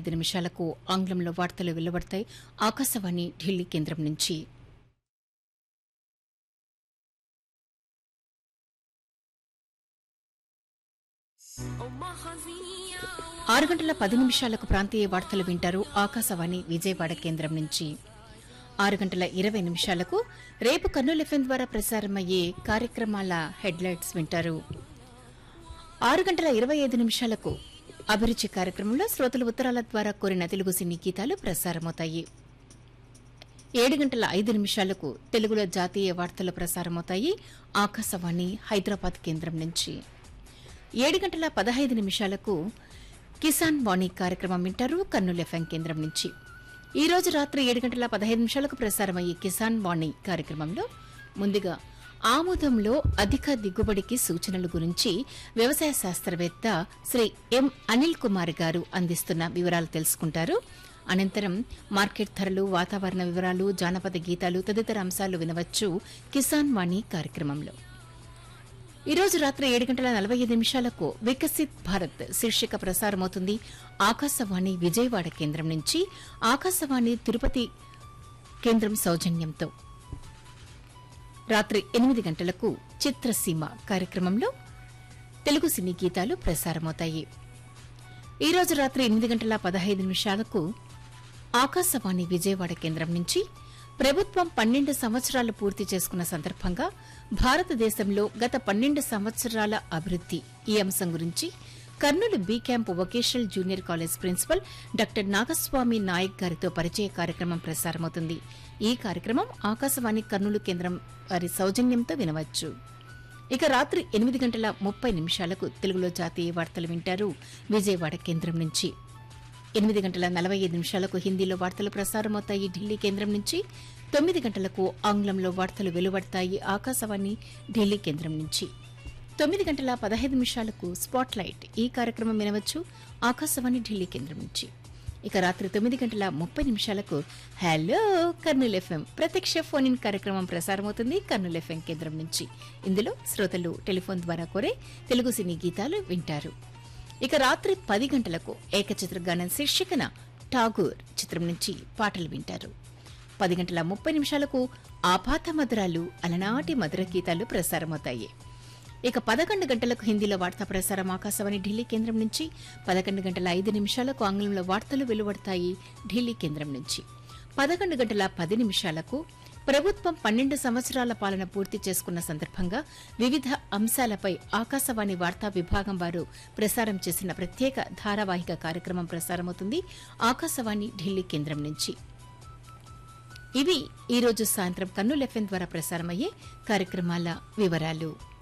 నిమిషాలకు ఆంగ్లంలో వార్తలు వెలువడతాయి. ఆకాశవాణి ఢిల్లీ కేంద్రం నుంచి 6:10 ప్రాంతీయ వార్తలు వింటారు. ఆకాశవాణి విజయవాడ కేంద్రం నుంచి 6:20 రేపు కర్నూలు ఎఫ్ఎం ద్వారా ప్రసారమయ్యే కార్యక్రమాల హెడ్లైట్స్ వింటారు. 6:25 అభిరుచి కార్యక్రమంలో శ్రోతలు ఉత్తరాల ద్వారా కోరిన తెలుగు సినీ గీతాలు ప్రసారమవుతాయి. 7:05 తెలుగులో జాతీయ వార్తలు ప్రసారమవుతాయి. ఆకాశవాణి హైదరాబాద్ కేంద్రం నుంచి 7:15 కిసాన్ వాణి కార్యక్రమం వింటారు. కర్నూలు ఎఫ్ఎం కేంద్రం నుంచి ఈ రోజు రాత్రి 7:15 ప్రసారమయ్యే కిసాన్ వాణి కార్యక్రమంలో ముందుగా ఆముదంలో అధిక దిగుబడికి సూచనల గురించి వ్యవసాయ శాస్త్రవేత్త శ్రీ ఎం అనిల్ కుమార్ గారు అందిస్తున్న వివరాలు తెలుసుకుంటారు. అనంతరం మార్కెట్ ధరలు, వాతావరణ వివరాలు, జానపద గీతాలు తదితర అంశాలు వినవచ్చు కిసాన్ వాణి కార్యక్రమంలో. ఈ రోజు రాత్రి 7:45 వికసిత్ భారత్ శీర్షిక ప్రసారమవుతుంది. ఆకాశవాణి విజయవాడ కేంద్రం నుంచి ఆకాశవాణి తిరుపతి కేంద్రం సౌజన్యంతో. రాత్రి 8 గంటలకు చిత్రసీమ కార్యక్రమంలో తెలుగు సినీ గీతాలు ప్రసారమవుతాయి. ఈ రోజు రాత్రి 8:15 ఆకాశవాణి విజయవాడ కేంద్రం నుంచి ప్రభుత్వం 12 సంవత్సరాలు పూర్తి చేసుకున్న సందర్భంగా భారతదేశంలో గత 12 సంవత్సరాల అభివృద్ది ఈ అంశం గురించి Kurnool B camp vocational junior college principal doctor Nagaswamy Naik గారితో పరిచయ కార్యక్రమం ప్రసారమవుతుంది. ఈ కార్యక్రమం ఆకాశవాణి కర్నూలు కేంద్రం వారి సౌజన్యంతో వినవచ్చు. ఇక రాత్రి 8:30 తెలుగులో జాతీయ వార్తలు వింటారు విజయవాడ కేంద్రం నుంచి. 8:45 హిందీలో వార్తలు ప్రసారమవుతాయి ఢిల్లీ కేంద్రం నుంచి. 9 గంటలకు ఆంగ్లంలో వార్తలు వెలువడతాయి ఆకాశవాణి ఢిల్లీ కేంద్రం నుంచి. 9:15 స్పాట్ లైట్ ఈ కార్యక్రమం వినవచ్చు ఆకాశవాణి ఢిల్లీ కేంద్రం నుంచి. ఇక రాత్రి 9:30 హలో కర్నూలు ఎఫ్ఎం ప్రత్యక్ష ఫోన్ ఇన్ కార్యక్రమం ప్రసారమవుతుంది కర్నూలు ఎఫ్ఎం కేంద్రం నుంచి. ఇందులో శ్రోతలు టెలిఫోన్ ద్వారా కోరే తెలుగు సినీ గీతాలు వింటారు. ఇక రాత్రి 10 గంటలకు ఏకచిత్రగానం శీర్షికన ఠాగూర్ చిత్రం నుంచి పాటలు వింటారు. 10:30 ఆపాత మధురాలు అలనాటి మధుర గీతాలు ప్రసారమవుతాయి. ఇక 11 గంటలకు హిందీలో వార్తా ప్రసారం ఆకాశవాణి ఢిల్లీ కేంద్రం నుంచి. 11:05 ఆంగ్లంలో వార్తలు వెలువడతాయి ఢిల్లీ కేంద్రం నుంచి. 11:10 ప్రభుత్వం 12 సంవత్సరాల పాలన పూర్తి చేసుకున్న సందర్భంగా వివిధ అంశాలపై ఆకాశవాణి వార్తా విభాగం వారు ప్రసారం చేసిన ప్రత్యేక ధారావాహిక కార్యక్రమం ప్రసారమవుతుంది ఆకాశవాణి ఢిల్లీ కేంద్రం నుంచి. ఇవి ఈ రోజు సాయంత్రం కర్నూలు ఎఫ్ఎం ద్వారా ప్రసారమయ్యే కార్యక్రమాల వివరాలు.